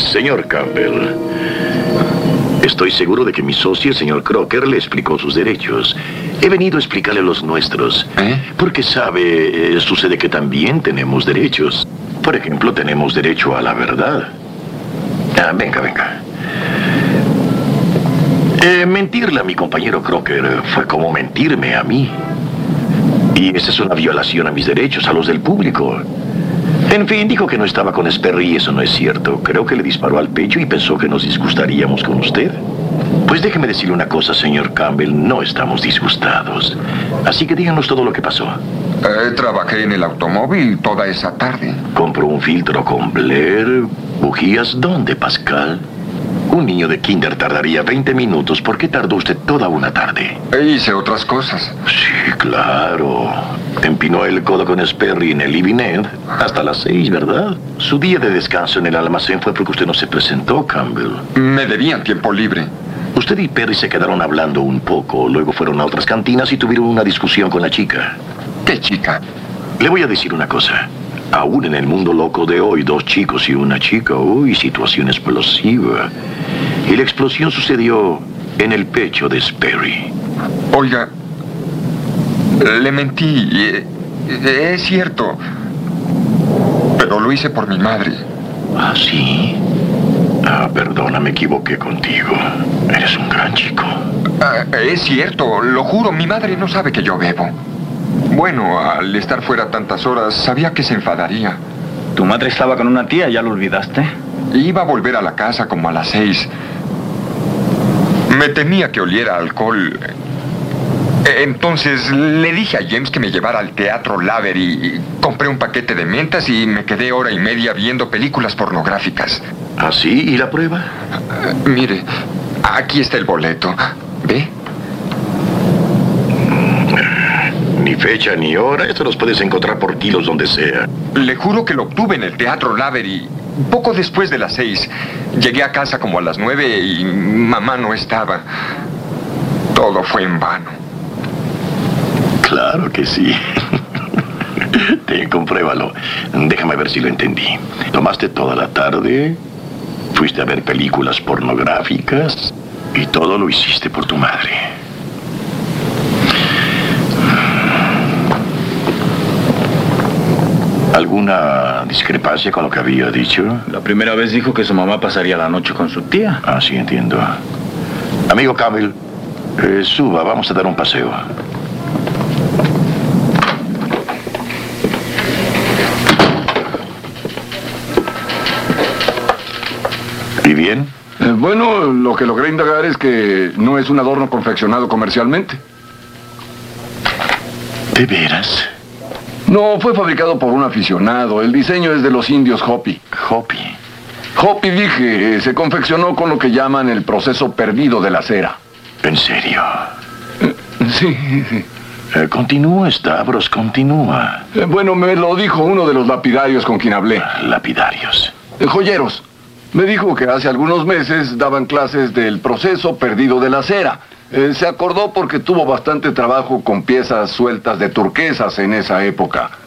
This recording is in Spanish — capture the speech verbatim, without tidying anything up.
Señor Campbell, estoy seguro de que mi socio, el señor Crocker, le explicó sus derechos. He venido a explicarle los nuestros. ¿Eh? Porque, sabe, eh, sucede que también tenemos derechos. Por ejemplo, tenemos derecho a la verdad. Ah, venga, venga. Eh, mentirle a mi compañero Crocker fue como mentirme a mí. Y esa es una violación a mis derechos, a los del público. En fin, dijo que no estaba con Sperry y eso no es cierto. Creo que le disparó al pecho y pensó que nos disgustaríamos con usted. Pues déjeme decirle una cosa, señor Campbell. No estamos disgustados. Así que díganos todo lo que pasó. Eh, trabajé en el automóvil toda esa tarde. ¿Compró un filtro con Blair? ¿Bujías? ¿Dónde, Pascal? Un niño de kinder tardaría veinte minutos. ¿Por qué tardó usted toda una tarde? E hice otras cosas. Sí, claro. Empinó el codo con Sperry en el living end hasta las seis, ¿verdad? Su día de descanso en el almacén fue porque usted no se presentó, Campbell. Me debían tiempo libre. Usted y Perry se quedaron hablando un poco. Luego fueron a otras cantinas y tuvieron una discusión con la chica. ¿Qué chica? Le voy a decir una cosa. Aún en el mundo loco de hoy, dos chicos y una chica. Uy, situación explosiva. Y la explosión sucedió en el pecho de Sperry. Oiga, le mentí. eh, eh, Es cierto. Pero lo hice por mi madre. ¿Ah, sí? Ah, perdona, me equivoqué contigo. Eres un gran chico. Ah, es cierto, lo juro. Mi madre no sabe que yo bebo. Bueno, al estar fuera tantas horas, sabía que se enfadaría. ¿Tu madre estaba con una tía? ¿Ya lo olvidaste? Iba a volver a la casa como a las seis. Me temía que oliera alcohol. Entonces le dije a James que me llevara al Teatro Lavery. Compré un paquete de mentas y me quedé hora y media viendo películas pornográficas. ¿Ah, sí? ¿Y la prueba? Uh, mire, aquí está el boleto. ¿Ve? Ni fecha ni hora. Esto los puedes encontrar por kilos donde sea. Le juro que lo obtuve en el Teatro Lavery poco después de las seis. Llegué a casa como a las nueve y mamá no estaba. Todo fue en vano. Claro que sí. Ten, compruébalo. Déjame ver si lo entendí. Tomaste toda la tarde, fuiste a ver películas pornográficas y todo lo hiciste por tu madre. ¿Alguna discrepancia con lo que había dicho? La primera vez dijo que su mamá pasaría la noche con su tía. Ah, sí, entiendo. Amigo Campbell, eh, suba, vamos a dar un paseo. ¿Y bien? Eh, bueno, lo que logré indagar es que no es un adorno confeccionado comercialmente. ¿De veras? No, fue fabricado por un aficionado. El diseño es de los indios Hopi. Hopi. Hopi, dije, eh, se confeccionó con lo que llaman el proceso perdido de la cera. ¿En serio? Eh, sí, sí. Eh, continúa, Stavros, continúa. Eh, bueno, me lo dijo uno de los lapidarios con quien hablé. Lapidarios. Eh, joyeros. Me dijo que hace algunos meses daban clases del proceso perdido de la cera. Eh, se acordó porque tuvo bastante trabajo con piezas sueltas de turquesas en esa época.